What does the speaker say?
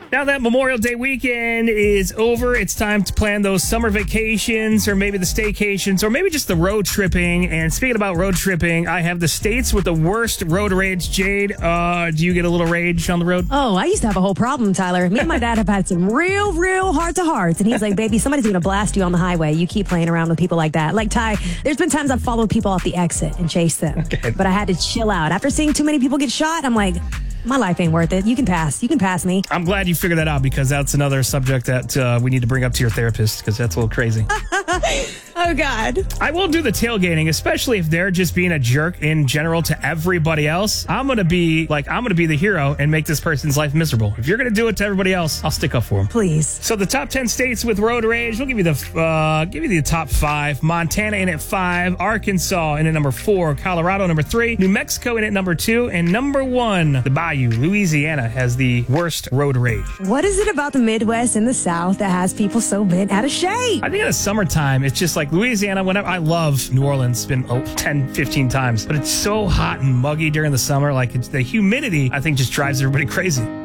Now that Memorial Day weekend is over, it's time to plan those summer vacations or maybe the staycations or maybe just the road tripping. And speaking about road tripping, I have the states with the worst road rage. Jade, do you get a little rage on the road? Oh, I used to have a whole problem, Tyler. Me and my dad have had some real heart-to-hearts. And he's like, baby, somebody's going to blast you on the highway. You keep playing around with people like that. Like, Ty, there's been times I've followed people off the exit and chased them. Okay. But I had to chill out. After seeing too many people get shot, I'm like, my life ain't worth it. You can pass. You can pass me. I'm glad you figured that out because that's another subject that we need to bring up to your therapist because that's a little crazy. Oh, God. I will do the tailgating, especially if they're just being a jerk in general to everybody else. I'm going to be the hero and make this person's life miserable. If you're going to do it to everybody else, I'll stick up for them. Please. So the top 10 states with road rage, we'll give you the top 5. Montana in at 5, Arkansas in at number 4, Colorado number 3, New Mexico in at number 2, and number 1, the Bayou, Louisiana, has the worst road rage. What is it about the Midwest and the South that has people so bent out of shape? I think in the summertime, it's just like Louisiana. Whenever I love New Orleans, been 10, 15 times, but it's so hot and muggy during the summer. Like the humidity, I think, just drives everybody crazy.